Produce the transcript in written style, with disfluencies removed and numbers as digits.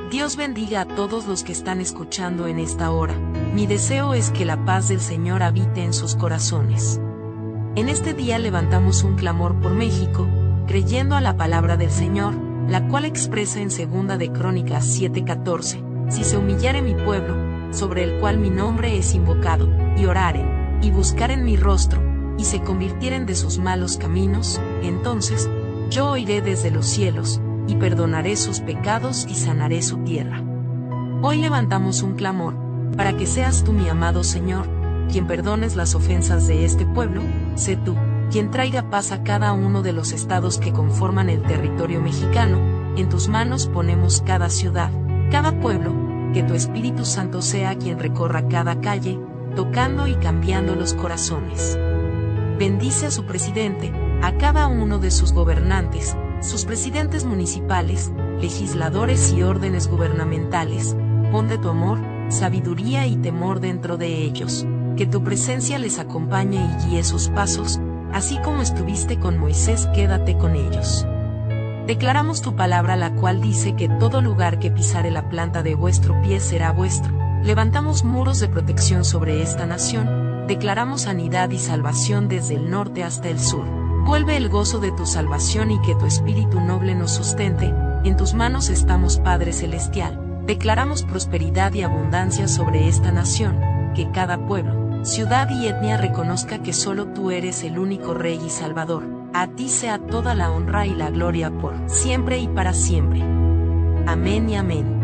Dios bendiga a todos los que están escuchando en esta hora. Mi deseo es que la paz del Señor habite en sus corazones. En este día levantamos un clamor por México, creyendo a la palabra del Señor, la cual expresa en 2 de Crónicas 7:14, si se humillare mi pueblo, sobre el cual mi nombre es invocado, y oraren, y buscaren mi rostro, y se convirtieren de sus malos caminos, entonces, yo oiré desde los cielos, y perdonaré sus pecados y sanaré su tierra. Hoy levantamos un clamor, para que seas tú, mi amado Señor, quien perdones las ofensas de este pueblo. Sé tú, quien traiga paz a cada uno de los estados que conforman el territorio mexicano. En tus manos ponemos cada ciudad, cada pueblo, que tu Espíritu Santo sea quien recorra cada calle, tocando y cambiando los corazones. Bendice a su presidente, a cada uno de sus gobernantes, sus presidentes municipales, legisladores y órdenes gubernamentales. Pon de tu amor, sabiduría y temor dentro de ellos, que tu presencia les acompañe y guíe sus pasos, así como estuviste con Moisés, quédate con ellos. Declaramos tu palabra, la cual dice que todo lugar que pisare la planta de vuestro pie será vuestro. Levantamos muros de protección sobre esta nación, declaramos sanidad y salvación desde el norte hasta el sur. Vuelve el gozo de tu salvación y que tu espíritu noble nos sustente. En tus manos estamos, Padre Celestial. Declaramos prosperidad y abundancia sobre esta nación, que cada pueblo, ciudad y etnia reconozca que solo tú eres el único Rey y Salvador. A ti sea toda la honra y la gloria por siempre y para siempre. Amén y amén.